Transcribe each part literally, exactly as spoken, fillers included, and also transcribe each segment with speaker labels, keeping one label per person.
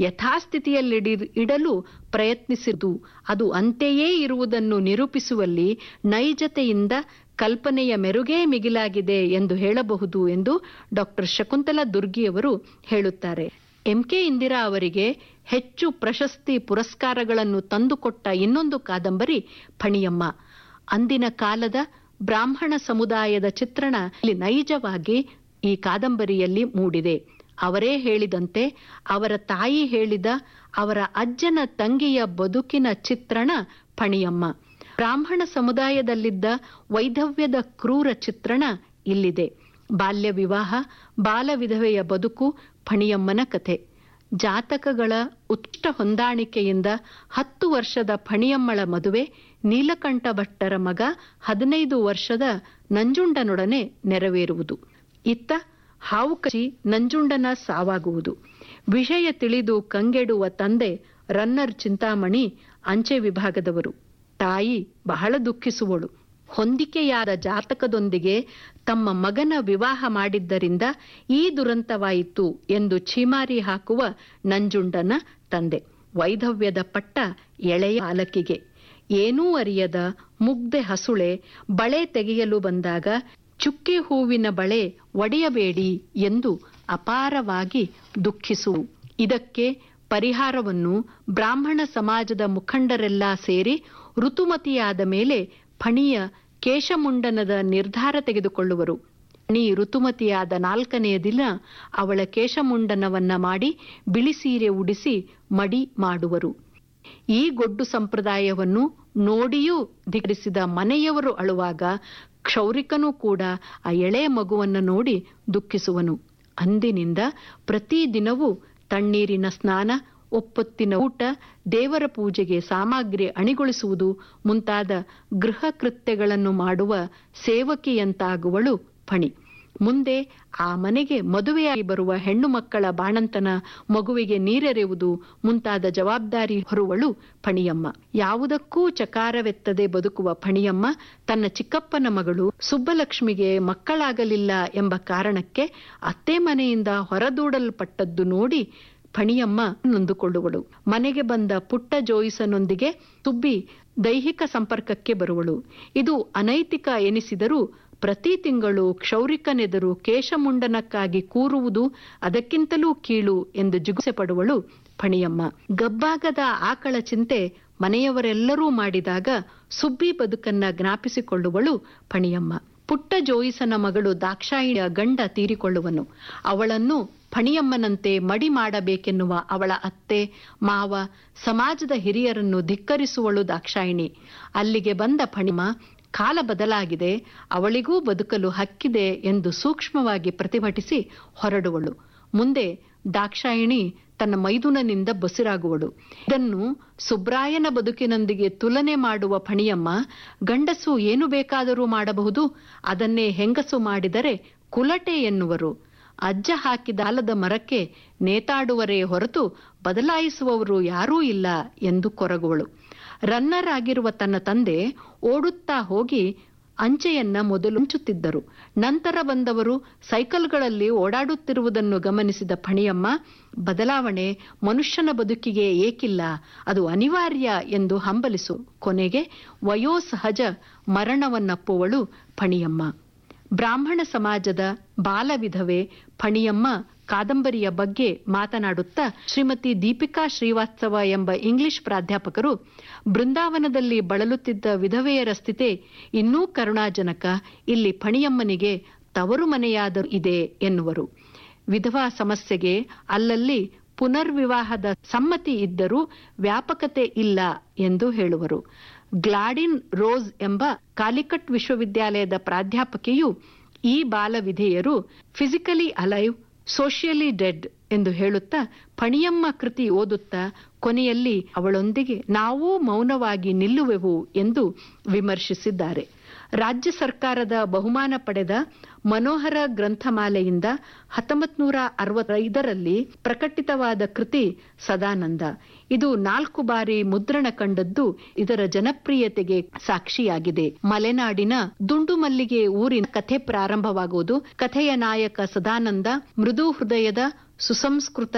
Speaker 1: ಯಥಾಸ್ಥಿತಿಯಲ್ಲಿ ಇಡಲು ಪ್ರಯತ್ನಿಸಿದು ಅದು ಅಂತೆಯೇ ಇರುವುದನ್ನು ನಿರೂಪಿಸುವಲ್ಲಿ ನೈಜತೆಯಿಂದ ಕಲ್ಪನೆಯ ಮೆರುಗೇ ಮಿಗಿಲಾಗಿದೆ ಎಂದು ಹೇಳಬಹುದು ಎಂದು ಡಾಕ್ಟರ್ ಶಕುಂತಲಾ ದುರ್ಗಿಯವರು ಹೇಳುತ್ತಾರೆ. ಎಂ ಕೆ ಇಂದಿರಾ ಅವರಿಗೆ ಹೆಚ್ಚು ಪ್ರಶಸ್ತಿ ಪುರಸ್ಕಾರಗಳನ್ನು ತಂದುಕೊಟ್ಟ ಇನ್ನೊಂದು ಕಾದಂಬರಿ ಫಣಿಯಮ್ಮ. ಅಂದಿನ ಕಾಲದ ಬ್ರಾಹ್ಮಣ ಸಮುದಾಯದ ಚಿತ್ರಣ ಇಲ್ಲಿ ನೈಜವಾಗಿ ಈ ಕಾದಂಬರಿಯಲ್ಲಿ ಮೂಡಿದೆ. ಅವರೇ ಹೇಳಿದಂತೆ ಅವರ ತಾಯಿ ಹೇಳಿದ ಅವರ ಅಜ್ಜನ ತಂಗಿಯ ಬದುಕಿನ ಚಿತ್ರಣ ಫಣಿಯಮ್ಮ. ಬ್ರಾಹ್ಮಣ ಸಮುದಾಯದಲ್ಲಿದ್ದ ವೈಧವ್ಯದ ಕ್ರೂರ ಚಿತ್ರಣ ಇಲ್ಲಿದೆ. ಬಾಲ್ಯ ವಿವಾಹ, ಬಾಲ ವಿಧವೆಯ ಬದುಕು ಫಣಿಯಮ್ಮನ ಕಥೆ. ಜಾತಕಗಳ ಉತ್ಕೃಷ್ಟ ಹೊಂದಾಣಿಕೆಯಿಂದ ಹತ್ತು ವರ್ಷದ ಫಣಿಯಮ್ಮಳ ಮದುವೆ ನೀಲಕಂಠ ಭಟ್ಟರ ಮಗ ಹದಿನೈದು ವರ್ಷದ ನಂಜುಂಡನೊಡನೆ ನೆರವೇರುವುದು. ಇತ್ತ ಹಾವು ಕಚ್ಚಿ ನಂಜುಂಡನ ಸಾವಾಗುವುದು. ವಿಷಯ ತಿಳಿದು ಕಂಗೆಡುವ ತಂದೆ ರನ್ನರ್ ಚಿಂತಾಮಣಿ ಅಂಚೆ ವಿಭಾಗದವರು. ತಾಯಿ ಬಹಳ ದುಃಖಿಸುವಳು. ಹೊಂದಿಕೆಯಾದ ಜಾತಕದೊಂದಿಗೆ ತಮ್ಮ ಮಗನ ವಿವಾಹ ಮಾಡಿದ್ದರಿಂದ ಈ ದುರಂತವಾಯಿತು ಎಂದು ಛೀಮಾರಿ ಹಾಕುವ ನಂಜುಂಡನ ತಂದೆ. ವೈಧವ್ಯದ ಪಟ್ಟ ಎಳೆಯ ಬಾಲಕಿಗೆ. ಏನೂ ಅರಿಯದ ಮುಗ್ಧೆ ಹಸುಳೆ ಬಳೆ ತೆಗೆಯಲು ಬಂದಾಗ ಚುಕ್ಕೆ ಹೂವಿನ ಬಳೆ ಒಡೆಯಬೇಡಿ ಎಂದು ಅಪಾರವಾಗಿ ದುಃಖಿಸು. ಇದಕ್ಕೆ ಪರಿಹಾರವನ್ನು ಬ್ರಾಹ್ಮಣ ಸಮಾಜದ ಮುಖಂಡರೆಲ್ಲ ಸೇರಿ ಋತುಮತಿಯಾದ ಮೇಲೆ ಫಣಿಯ ಕೇಶಮುಂಡನದ ನಿರ್ಧಾರ ತೆಗೆದುಕೊಳ್ಳುವರು. ಫಣಿ ಋತುಮತಿಯಾದ ನಾಲ್ಕನೆಯ ದಿನ ಅವಳ ಕೇಶಮುಂಡನವನ್ನ ಮಾಡಿ ಬಿಳಿ ಸೀರೆ ಉಡಿಸಿ ಮಡಿ ಮಾಡುವರು. ಈ ಗೊಡ್ಡು ಸಂಪ್ರದಾಯವನ್ನು ನೋಡಿಯೂ ಧಿಕ್ಕರಿಸಿದ ಮನೆಯವರು ಅಳುವಾಗ ಕ್ಷೌರಿಕನೂ ಕೂಡ ಆ ಎಳೆಯ ಮಗುವನ್ನು ನೋಡಿ ದುಃಖಿಸುವನು. ಅಂದಿನಿಂದ ಪ್ರತಿದಿನವೂ ತಣ್ಣೀರಿನ ಸ್ನಾನ, ಒಪ್ಪೊತ್ತಿನ ಊಟ, ದೇವರ ಪೂಜೆಗೆ ಸಾಮಗ್ರಿ ಅಣಿಗೊಳಿಸುವುದು ಮುಂತಾದ ಗೃಹ ಕೃತ್ಯಗಳನ್ನು ಮಾಡುವ ಸೇವಕಿಯಂತಾಗುವಳು ಫಣಿ. ಮುಂದೆ ಆ ಮನೆಗೆ ಮದುವೆಯಾಗಿ ಬರುವ ಹೆಣ್ಣು ಮಕ್ಕಳ ಬಾಣಂತನ, ಮಗುವಿಗೆ ನೀರೆರೆಯುವುದು ಮುಂತಾದ ಜವಾಬ್ದಾರಿ ಹೊರುವಳು ಫಣಿಯಮ್ಮ. ಯಾವುದಕ್ಕೂ ಚಕಾರವೆತ್ತದೆ ಬದುಕುವ ಫಣಿಯಮ್ಮ ತನ್ನ ಚಿಕ್ಕಪ್ಪನ ಮಗಳು ಸುಬ್ಬಲಕ್ಷ್ಮಿಗೆ ಮಕ್ಕಳಾಗಲಿಲ್ಲ ಎಂಬ ಕಾರಣಕ್ಕೆ ಅತ್ತೆ ಮನೆಯಿಂದ ಹೊರದೂಡಲ್ಪಟ್ಟದ್ದು ನೋಡಿ ಫಣಿಯಮ್ಮ ನೊಂದುಕೊಳ್ಳುವಳು. ಮನೆಗೆ ಬಂದ ಪುಟ್ಟ ಜೋಯಿಸನೊಂದಿಗೆ ಸುಬ್ಬಿ ದೈಹಿಕ ಸಂಪರ್ಕಕ್ಕೆ ಬರುವಳು. ಇದು ಅನೈತಿಕ ಎನಿಸಿದರೂ ಪ್ರತಿ ತಿಂಗಳು ಕ್ಷೌರಿಕನೆದರು ಕೇಶಮುಂಡನಕ್ಕಾಗಿ ಕೂರುವುದು ಅದಕ್ಕಿಂತಲೂ ಕೀಳು ಎಂದು ಜಿಗುಸೆ ಪಡುವಳು ಫಣಿಯಮ್ಮ. ಗಬ್ಬಾಗದ ಆಕಳ ಚಿಂತೆ ಮನೆಯವರೆಲ್ಲರೂ ಮಾಡಿದಾಗ ಸುಬ್ಬಿ ಬದುಕನ್ನ ಜ್ಞಾಪಿಸಿಕೊಳ್ಳುವಳು ಫಣಿಯಮ್ಮ. ಪುಟ್ಟ ಜೋಯಿಸನ ಮಗಳು ದಾಕ್ಷಾಯಿಣಿಯ ಗಂಡ ತೀರಿಕೊಳ್ಳುವನು. ಅವಳನ್ನು ಫಣಿಯಮ್ಮನಂತೆ ಮಡಿ ಮಾಡಬೇಕೆನ್ನುವ ಅವಳ ಅತ್ತೆ, ಮಾವ, ಸಮಾಜದ ಹಿರಿಯರನ್ನು ಧಿಕ್ಕರಿಸುವಳು ದಾಕ್ಷಾಯಿಣಿ. ಅಲ್ಲಿಗೆ ಬಂದ ಫಣಿಯಮ್ಮ ಕಾಲ ಬದಲಾಗಿದೆ, ಅವಳಿಗೂ ಬದುಕಲು ಹಕ್ಕಿದೆ ಎಂದು ಸೂಕ್ಷ್ಮವಾಗಿ ಪ್ರತಿಭಟಿಸಿ ಹೊರಡುವಳು. ಮುಂದೆ ದಾಕ್ಷಾಯಿಣಿ ತನ್ನ ಮೈದುನನಿಂದ ಬಸಿರಾಗುವಳು. ಇದನ್ನು ಸುಬ್ರಾಯನ ಬದುಕಿನೊಂದಿಗೆ ತುಲನೆ ಮಾಡುವ ಫಣಿಯಮ್ಮ, ಗಂಡಸು ಏನು ಬೇಕಾದರೂ ಮಾಡಬಹುದು, ಅದನ್ನೇ ಹೆಂಗಸು ಮಾಡಿದರೆ ಕುಲಟೆ ಎನ್ನುವರು. ಅಜ್ಜ ಹಾಕಿದ ಆಲದ ಮರಕ್ಕೆ ನೇತಾಡುವರೇ ಹೊರತು ಬದಲಾಯಿಸುವವರು ಯಾರೂ ಇಲ್ಲ ಎಂದು ಕೊರಗುವಳು. ರನ್ನರ್ ಆಗಿರುವ ತನ್ನ ತಂದೆ ಓಡುತ್ತಾ ಹೋಗಿ ಅಂಚೆಯನ್ನ ಮೊದಲು ಹಂಚುತ್ತಿದ್ದರು. ನಂತರ ಬಂದವರು ಸೈಕಲ್ಗಳಲ್ಲಿ ಓಡಾಡುತ್ತಿರುವುದನ್ನು ಗಮನಿಸಿದ ಫಣಿಯಮ್ಮ, ಬದಲಾವಣೆ ಮನುಷ್ಯನ ಬದುಕಿಗೆ ಏಕಿಲ್ಲ, ಅದು ಅನಿವಾರ್ಯ ಎಂದು ಹಂಬಲಿಸು. ಕೊನೆಗೆ ವಯೋಸಹಜ ಮರಣವನ್ನಪ್ಪುವಳು ಫಣಿಯಮ್ಮ. ಬ್ರಾಹ್ಮಣ ಸಮಾಜದ ಬಾಲವಿಧವೆ ಫಣಿಯಮ್ಮ ಕಾದಂಬರಿಯ ಬಗ್ಗೆ ಮಾತನಾಡುತ್ತಾ ಶ್ರೀಮತಿ ದೀಪಿಕಾ ಶ್ರೀವಾತ್ಸವ ಎಂಬ ಇಂಗ್ಲಿಷ್ ಪ್ರಾಧ್ಯಾಪಕರು, ಬೃಂದಾವನದಲ್ಲಿ ಬಳಲುತ್ತಿದ್ದ ವಿಧವೆಯರ ಸ್ಥಿತಿ ಇನ್ನೂ ಕರುಣಾಜನಕ, ಇಲ್ಲಿ ಫಣಿಯಮ್ಮನಿಗೆ ತವರು ಮನೆಯಾದರೂ ಇದೆ ಎನ್ನುವರು. ವಿಧವಾ ಸಮಸ್ಯೆಗೆ ಅಲ್ಲಲ್ಲಿ ಪುನರ್ವಿವಾಹದ ಸಮ್ಮತಿ ಇದ್ದರೂ ವ್ಯಾಪಕತೆ ಇಲ್ಲ ಎಂದು ಹೇಳುವರು. ಗ್ಲಾಡಿನ್ ರೋಸ್ ಎಂಬ ಕಾಲಿಕಟ್ ವಿಶ್ವವಿದ್ಯಾಲಯದ ಪ್ರಾಧ್ಯಾಪಕಿಯು ಈ ಬಾಲವಿಧೇಯರು ಫಿಸಿಕಲಿ ಅಲೈವ್, ಸೋಷಿಯಲಿ ಡೆಡ್ ಎಂದು ಹೇಳುತ್ತಾ ಫಣಿಯಮ್ಮ ಕೃತಿ ಓದುತ್ತಾ ಕೊನೆಯಲ್ಲಿ ಅವಳೊಂದಿಗೆ ನಾವೂ ಮೌನವಾಗಿ ನಿಲ್ಲುವೆವು ಎಂದು ವಿಮರ್ಶಿಸಿದ್ದಾರೆ. ರಾಜ್ಯ ಸರ್ಕಾರದ ಬಹುಮಾನ ಪಡೆದ ಮನೋಹರ ಗ್ರಂಥಮಾಲೆಯಿಂದ ಹತ್ತೊಂಬತ್ ನೂರ ಅರವತ್ತೈದರಲ್ಲಿ ಪ್ರಕಟಿತವಾದ ಕೃತಿ ಸದಾನಂದ. ಇದು ನಾಲ್ಕು ಬಾರಿ ಮುದ್ರಣ ಕಂಡದ್ದು ಇದರ ಜನಪ್ರಿಯತೆಗೆ ಸಾಕ್ಷಿಯಾಗಿದೆ. ಮಲೆನಾಡಿನ ದುಂಡು ಮಲ್ಲಿಗೆ ಊರಿನ ಕಥೆ ಪ್ರಾರಂಭವಾಗುವುದು. ಕಥೆಯ ನಾಯಕ ಸದಾನಂದ ಮೃದು ಹೃದಯದ, ಸುಸಂಸ್ಕೃತ,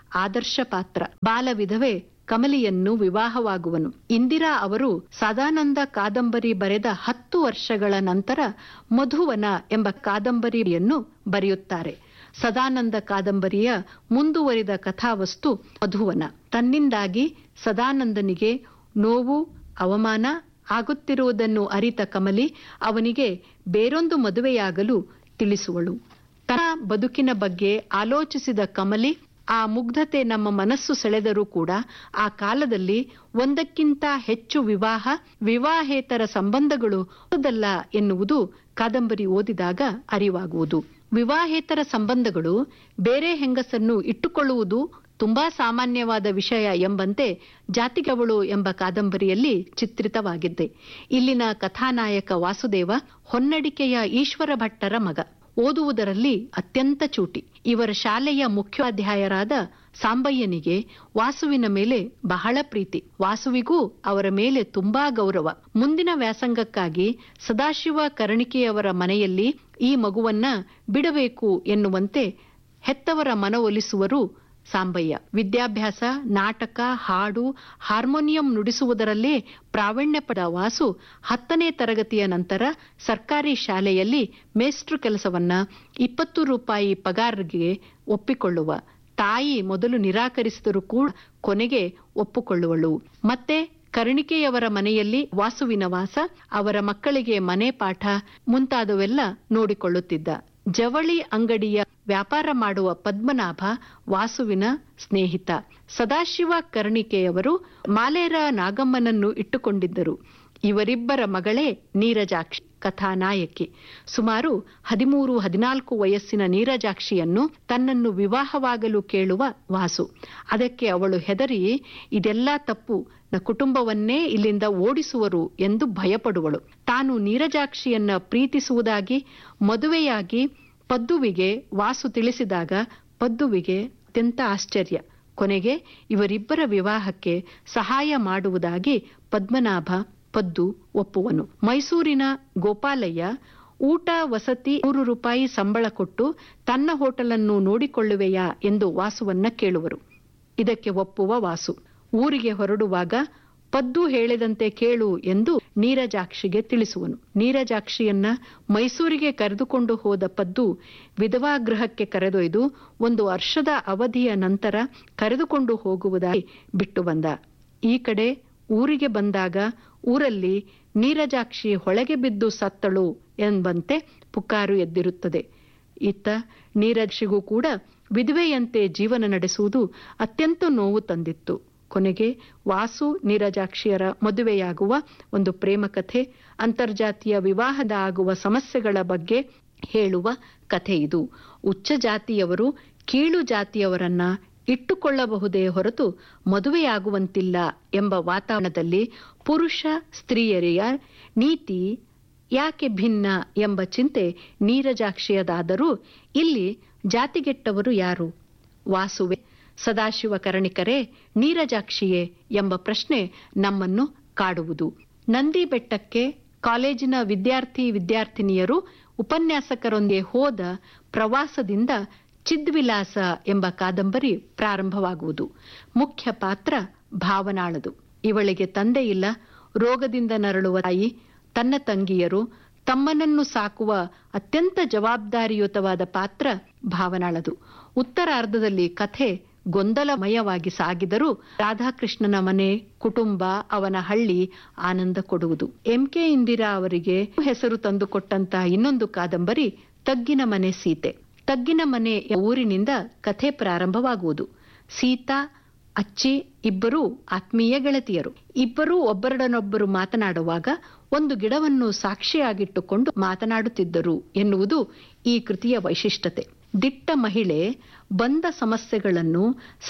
Speaker 1: ಆದರ್ಶ ಪಾತ್ರ. ಬಾಲ ವಿಧವೆ ಕಮಲಿಯನ್ನು ವಿವಾಹವಾಗುವನು. ಇಂದಿರಾ ಅವರು ಸದಾನಂದ ಕಾದಂಬರಿ ಬರೆದ ಹತ್ತು ವರ್ಷಗಳ ನಂತರ ಮಧುವನ ಎಂಬ ಕಾದಂಬರಿಯನ್ನು ಬರೆಯುತ್ತಾರೆ. ಸದಾನಂದ ಕಾದಂಬರಿಯ ಮುಂದುವರಿದ ಕಥಾವಸ್ತು ಮಧುವನ. ತನ್ನಿಂದಾಗಿ ಸದಾನಂದನಿಗೆ ನೋವು, ಅವಮಾನ ಆಗುತ್ತಿರುವುದನ್ನು ಅರಿತ ಕಮಲಿ ಅವನಿಗೆ ಬೇರೊಂದು ಮದುವೆಯಾಗಲು ತಿಳಿಸುವಳು. ತನ್ನ ಬದುಕಿನ ಬಗ್ಗೆ ಆಲೋಚಿಸಿದ ಕಮಲಿ, ಆ ಮುಗ್ಧತೆ ನಮ್ಮ ಮನಸ್ಸು ಸೆಳೆದರೂ ಕೂಡ ಆ ಕಾಲದಲ್ಲಿ ಒಂದಕ್ಕಿಂತ ಹೆಚ್ಚು ವಿವಾಹ, ವಿವಾಹೇತರ ಸಂಬಂಧಗಳು ಹೋದಲ್ಲ ಎನ್ನುವುದು ಕಾದಂಬರಿ ಓದಿದಾಗ ಅರಿವಾಗುವುದು. ವಿವಾಹೇತರ ಸಂಬಂಧಗಳು ಬೇರೆ ಹೆಂಗಸನ್ನು ಇಟ್ಟುಕೊಳ್ಳುವುದು ತುಂಬಾ ಸಾಮಾನ್ಯವಾದ ವಿಷಯ ಎಂಬಂತೆ ಜಾತಿಗವಳು ಎಂಬ ಕಾದಂಬರಿಯಲ್ಲಿ ಚಿತ್ರಿತವಾಗಿದ್ದೆ. ಇಲ್ಲಿನ ಕಥಾನಾಯಕ ವಾಸುದೇವ ಹೊನ್ನಡಿಕೆಯ ಈಶ್ವರ ಭಟ್ಟರ ಮಗ. ಓದುವುದರಲ್ಲಿ ಅತ್ಯಂತ ಚೂಟಿ. ಇವರ ಶಾಲೆಯ ಮುಖ್ಯೋಪಾಧ್ಯಾಯರಾದ ಸಾಂಬಯ್ಯನಿಗೆ ವಾಸುವಿನ ಮೇಲೆ ಬಹಳ ಪ್ರೀತಿ. ವಾಸುವಿಗೂ ಅವರ ಮೇಲೆ ತುಂಬಾ ಗೌರವ. ಮುಂದಿನ ವ್ಯಾಸಂಗಕ್ಕಾಗಿ ಸದಾಶಿವ ಕರ್ಣಿಕೆಯವರ ಮನೆಯಲ್ಲಿ ಈ ಮಗುವನ್ನ ಬಿಡಬೇಕು ಎನ್ನುವಂತೆ ಹೆತ್ತವರ ಮನವೊಲಿಸುವರು ಸಾಂಬಯ್ಯ. ವಿದ್ಯಾಭ್ಯಾಸ, ನಾಟಕ, ಹಾಡು, ಹಾರ್ಮೋನಿಯಂ ನುಡಿಸುವುದರಲ್ಲೇ ಪ್ರಾವೀಣ್ಯ ಪಡೆದ ವಾಸು ಹತ್ತನೇ ತರಗತಿಯ ನಂತರ ಸರ್ಕಾರಿ ಶಾಲೆಯಲ್ಲಿ ಮೇಸ್ಟ್ರು ಕೆಲಸವನ್ನ ಇಪ್ಪತ್ತು ರೂಪಾಯಿ ಪಗಾರಿಗೆ ಒಪ್ಪಿಕೊಳ್ಳುವ. ತಾಯಿ ಮೊದಲು ನಿರಾಕರಿಸಿದರೂ ಕೂಡ ಕೊನೆಗೆ ಒಪ್ಪಿಕೊಳ್ಳುವಳು. ಮತ್ತೆ ಕರ್ಣಿಕೆಯವರ ಮನೆಯಲ್ಲಿ ವಾಸುವಿನ ವಾಸ, ಅವರ ಮಕ್ಕಳಿಗೆ ಮನೆ ಪಾಠ ಮುಂತಾದವೆಲ್ಲ ನೋಡಿಕೊಳ್ಳುತ್ತಿದ್ದ. ಜವಳಿ ಅಂಗಡಿಯ ವ್ಯಾಪಾರ ಮಾಡುವ ಪದ್ಮನಾಭ ವಾಸುವಿನ ಸ್ನೇಹಿತ. ಸದಾಶಿವ ಕರ್ಣಿಕೆಯವರು ಮಾಲೇರ ನಾಗಮ್ಮನನ್ನು ಇಟ್ಟುಕೊಂಡಿದ್ದರು. ಇವರಿಬ್ಬರ ಮಗಳೇ ನೀರಜಾಕ್ಷಿ, ಕಥಾನಾಯಕಿ. ಸುಮಾರು ಹದಿಮೂರು ಹದಿನಾಲ್ಕು ವಯಸ್ಸಿನ ನೀರಜಾಕ್ಷಿಯನ್ನು ತನ್ನನ್ನು ವಿವಾಹವಾಗಲು ಕೇಳುವ ವಾಸು. ಅದಕ್ಕೆ ಅವಳು ಹೆದರಿ, ಇದೆಲ್ಲಾ ತಪ್ಪು, ನ ಕುಟುಂಬವನ್ನೇ ಇಲ್ಲಿಂದ ಓಡಿಸುವರು ಎಂದು ಭಯಪಡುವಳು. ತಾನು ನೀರಜಾಕ್ಷಿಯನ್ನ ಪ್ರೀತಿಸುವುದಾಗಿ ಮದುವೆಯಾಗಿ ಪದ್ದುವಿಗೆ ವಾಸು ತಿಳಿಸಿದಾಗ ಪದ್ದುವಿಗೆ ಅತ್ಯಂತ ಆಶ್ಚರ್ಯ. ಕೊನೆಗೆ ಇವರಿಬ್ಬರ ವಿವಾಹಕ್ಕೆ ಸಹಾಯ ಮಾಡುವುದಾಗಿ ಪದ್ಮನಾಭ ಪದ್ದು ಒಪ್ಪುವನು. ಮೈಸೂರಿನ ಗೋಪಾಲಯ್ಯ ಊಟ ವಸತಿ ನೂರು ರೂಪಾಯಿ ಸಂಬಳ ಕೊಟ್ಟು ತನ್ನ ಹೋಟೆಲನ್ನು ನೋಡಿಕೊಳ್ಳುವೆಯಾ ಎಂದು ವಾಸುವನ್ನ ಕೇಳುವರು. ಇದಕ್ಕೆ ಒಪ್ಪುವ ವಾಸು ಊರಿಗೆ ಹೊರಡುವಾಗ ಪದ್ದು ಹೇಳಿದಂತೆ ಕೇಳು ಎಂದು ನೀರಜಾಕ್ಷಿಗೆ ತಿಳಿಸುವನು. ನೀರಜಾಕ್ಷಿಯನ್ನ ಮೈಸೂರಿಗೆ ಕರೆದುಕೊಂಡು ಹೋದ ಪದ್ದು ವಿಧವಾ ಗೃಹಕ್ಕೆ ಕರೆದೊಯ್ದು ಒಂದು ವರ್ಷದ ಅವಧಿಯ ನಂತರ ಕರೆದುಕೊಂಡು ಹೋಗುವುದಾಗಿ ಬಿಟ್ಟು ಬಂದ. ಈ ಕಡೆ ಊರಿಗೆ ಬಂದಾಗ ಊರಲ್ಲಿ ನೀರಜಾಕ್ಷಿ ಹೊಳೆಗೆ ಬಿದ್ದು ಸತ್ತಳು ಎಂಬಂತೆ ಪುಕಾರು ಎದ್ದಿರುತ್ತದೆ. ಇತ್ತ ನೀರಜಾಕ್ಷಿಗೂ ಕೂಡ ವಿಧವೆಯಂತೆ ಜೀವನ ನಡೆಸುವುದು ಅತ್ಯಂತ ನೋವು ತಂದಿತ್ತು. ಕೊನೆಗೆ ವಾಸು ನೀರಜಾಕ್ಷಿಯರ ಮದುವೆಯಾಗುವ ಒಂದು ಪ್ರೇಮ ಕಥೆ, ಅಂತರ್ಜಾತೀಯ ವಿವಾಹದ ಆಗುವ ಸಮಸ್ಯೆಗಳ ಬಗ್ಗೆ ಹೇಳುವ ಕಥೆ ಇದು. ಉಚ್ಚ ಜಾತಿಯವರು ಕೀಳು ಜಾತಿಯವರನ್ನ ಇಟ್ಟುಕೊಳ್ಳಬಹುದೇ ಹೊರತು ಮದುವೆಯಾಗುವಂತಿಲ್ಲ ಎಂಬ ವಾತಾವರಣದಲ್ಲಿ ಪುರುಷ ಸ್ತ್ರೀಯರಿಯ ನೀತಿ ಯಾಕೆ ಭಿನ್ನ ಎಂಬ ಚಿಂತೆ ನೀರಜಾಕ್ಷಿಯದಾದರೂ ಇಲ್ಲಿ ಜಾತಿಗೆಟ್ಟವರು ಯಾರು? ವಾಸುವೆ, ಸದಾಶಿವ ಕರ್ಣಿಕರೇ, ನೀರಜಾಕ್ಷಿಯೇ ಎಂಬ ಪ್ರಶ್ನೆ ನಮ್ಮನ್ನು ಕಾಡುವುದು. ನಂದಿ ಬೆಟ್ಟಕ್ಕೆ ಕಾಲೇಜಿನ ವಿದ್ಯಾರ್ಥಿ ವಿದ್ಯಾರ್ಥಿನಿಯರು ಉಪನ್ಯಾಸಕರೊಂದಿಗೆ ಹೋದ ಪ್ರವಾಸದಿಂದ ಚಿದ್ವಿಲಾಸ ಎಂಬ ಕಾದಂಬರಿ ಪ್ರಾರಂಭವಾಗುವುದು. ಮುಖ್ಯ ಪಾತ್ರ ಭಾವನಾಳದು. ಇವಳಿಗೆ ತಂದೆ ಇಲ್ಲ, ರೋಗದಿಂದ ನರಳುವ ತಾಯಿ, ತನ್ನ ತಂಗಿಯರು, ತಮ್ಮನನ್ನು ಸಾಕುವ ಅತ್ಯಂತ ಜವಾಬ್ದಾರಿಯುತವಾದ ಪಾತ್ರ ಭಾವನಾಳದು. ಉತ್ತರಾರ್ಧದಲ್ಲಿ ಕಥೆ ಗೊಂದಲಮಯವಾಗಿ ಸಾಗಿದರೂ ರಾಧಾಕೃಷ್ಣನ ಮನೆ, ಕುಟುಂಬ, ಅವನ ಹಳ್ಳಿ ಆನಂದ ಕೊಡುವುದು. ಎಂ ಕೆ ಇಂದಿರಾ ಅವರಿಗೆ ಹೆಸರು ತಂದುಕೊಟ್ಟಂತಹ ಇನ್ನೊಂದು ಕಾದಂಬರಿ ತಗ್ಗಿನ ಮನೆ ಸೀತೆ. ತಗ್ಗಿನ ಮನೆ ಊರಿನಿಂದ ಕಥೆ ಪ್ರಾರಂಭವಾಗುವುದು. ಸೀತಾ, ಅಚ್ಚಿ ಇಬ್ಬರೂ ಆತ್ಮೀಯ ಗೆಳತಿಯರು. ಇಬ್ಬರೂ ಒಬ್ಬರಡನೊಬ್ಬರು ಮಾತನಾಡುವಾಗ ಒಂದು ಗಿಡವನ್ನು ಸಾಕ್ಷಿಯಾಗಿಟ್ಟುಕೊಂಡು ಮಾತನಾಡುತ್ತಿದ್ದರು ಎನ್ನುವುದು ಈ ಕೃತಿಯ ವೈಶಿಷ್ಟ್ಯತೆ. ದಿಟ್ಟ ಮಹಿಳೆ ಬಂದ ಸಮಸ್ಯೆಗಳನ್ನು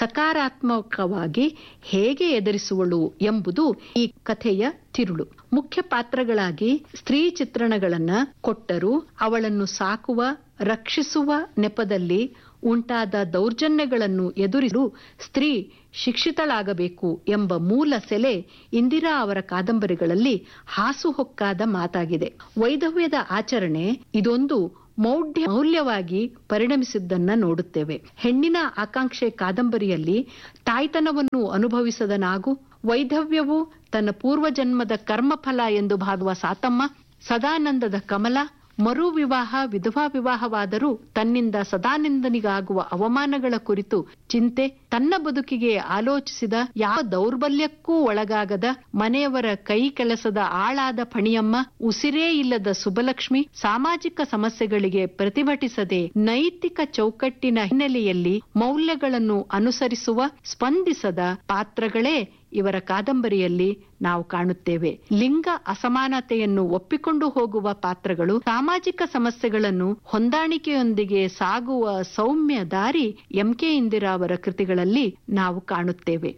Speaker 1: ಸಕಾರಾತ್ಮಕವಾಗಿ ಹೇಗೆ ಎದುರಿಸುವಳು ಎಂಬುದು ಈ ಕಥೆಯ ತಿರುಳು. ಮುಖ್ಯ ಪಾತ್ರಗಳಾಗಿ ಸ್ತ್ರೀ ಚಿತ್ರಣಗಳನ್ನ ಕೊಟ್ಟರೂ ಅವಳನ್ನು ಸಾಕುವ, ರಕ್ಷಿಸುವ ನೆಪದಲ್ಲಿ ಉಂಟಾದ ದೌರ್ಜನ್ಯಗಳನ್ನು ಎದುರಿಸಲು ಸ್ತ್ರೀ ಶಿಕ್ಷಿತಳಾಗಬೇಕು ಎಂಬ ಮೂಲ ಸೆಲೆ ಇಂದಿರಾ ಅವರ ಕಾದಂಬರಿಗಳಲ್ಲಿ ಹಾಸುಹೊಕ್ಕಾದ ಮಾತಾಗಿದೆ. ವೈಧವ್ಯದ ಆಚರಣೆ ಇದೊಂದು ಮೌಢ್ಯ ಮೌಲ್ಯವಾಗಿ ಪರಿಣಮಿಸಿದ್ದನ್ನ ನೋಡುತ್ತೇವೆ. ಹೆಣ್ಣಿನ ಆಕಾಂಕ್ಷೆ ಕಾದಂಬರಿಯಲ್ಲಿ ತಾಯ್ತನವನ್ನು ಅನುಭವಿಸದ ನಾಗು, ವೈಧವ್ಯವು ತನ್ನ ಪೂರ್ವಜನ್ಮದ ಕರ್ಮಫಲ ಎಂದು ಭಾದುವ ಸಾತಮ್ಮ, ಸದಾನಂದದ ಕಮಲ, ಮರು ವಿವಾಹ ವಿಧವಾ ವಿವಾಹವಾದರೂ ತನ್ನಿಂದ ಸದಾನಂದನಿಗಾಗುವ ಅವಮಾನಗಳ ಕುರಿತು ಚಿಂತೆ, ತನ್ನ ಬದುಕಿಗೆ ಆಲೋಚಿಸಿದ ಯಾವ ದೌರ್ಬಲ್ಯಕ್ಕೂ ಒಳಗಾಗದ ಮನೆಯವರ ಕೈ ಕೆಲಸದ ಆಳಾದ ಫಣಿಯಮ್ಮ, ಉಸಿರೇ ಇಲ್ಲದ ಸುಬಲಕ್ಷ್ಮಿ, ಸಾಮಾಜಿಕ ಸಮಸ್ಯೆಗಳಿಗೆ ಪ್ರತಿಭಟಿಸದೆ ನೈತಿಕ ಚೌಕಟ್ಟಿನ ಹಿನ್ನೆಲೆಯಲ್ಲಿ ಮೌಲ್ಯಗಳನ್ನು ಅನುಸರಿಸುವ ಸ್ಪಂದಿಸದ ಪಾತ್ರಗಳೇ ಇವರ ಕಾದಂಬರಿಯಲ್ಲಿ ನಾವು ಕಾಣುತ್ತೇವೆ. ಲಿಂಗ ಅಸಮಾನತೆಯನ್ನು ಒಪ್ಪಿಕೊಂಡು ಹೋಗುವ ಪಾತ್ರಗಳು, ಸಾಮಾಜಿಕ ಸಮಸ್ಯೆಗಳನ್ನು ಹೊಂದಾಣಿಕೆಯೊಂದಿಗೆ ಸಾಗುವ ಸೌಮ್ಯ ದಾರಿ ಎಂ ಕೆ ಇಂದಿರಾ ಅವರ ಕೃತಿಗಳಲ್ಲಿ ನಾವು ಕಾಣುತ್ತೇವೆ.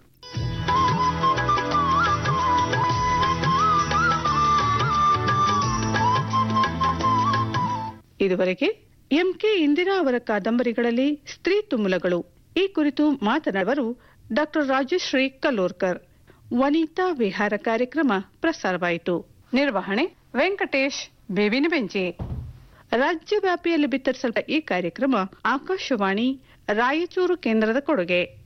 Speaker 2: ಇದುವರೆಗೆ ಎಂ ಕೆ ಇಂದಿರಾ ಅವರ ಕಾದಂಬರಿಗಳಲ್ಲಿ ಸ್ತ್ರೀ ತುಮುಲಗಳು ಈ ಕುರಿತು ಮಾತನಾಡುವರು ಡಾಕ್ಟರ್ ರಾಜಶ್ರೀ ಕಲ್ಲೋರ್ಕರ್. ವನಿತಾ ವಿಹಾರ ಕಾರ್ಯಕ್ರಮ ಪ್ರಸಾರವಾಯಿತು. ನಿರ್ವಹಣೆ ವೆಂಕಟೇಶ್ ಬೇವಿನ ಬೆಂಚಿ. ರಾಜ್ಯವ್ಯಾಪಿಯಲ್ಲಿ ಬಿತ್ತರಿಸಲ್ಪಟ್ಟ ಈ ಕಾರ್ಯಕ್ರಮ ಆಕಾಶವಾಣಿ ರಾಯಚೂರು ಕೇಂದ್ರದ ಕೊಡುಗೆ.